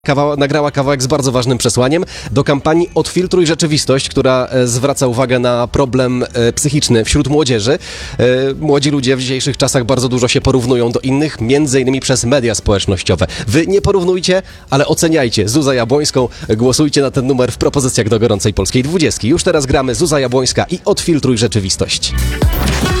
Nagrała kawałek z bardzo ważnym przesłaniem do kampanii Odfiltruj rzeczywistość, która zwraca uwagę na problem psychiczny wśród młodzieży. Młodzi ludzie w dzisiejszych czasach bardzo dużo się porównują do innych, między innymi przez media społecznościowe. Wy nie porównujcie, ale oceniajcie Zuzę Jabłońską. Głosujcie na ten numer w propozycjach do Gorącej Polskiej 20. Już teraz gramy Zuza Jabłońska i Odfiltruj rzeczywistość.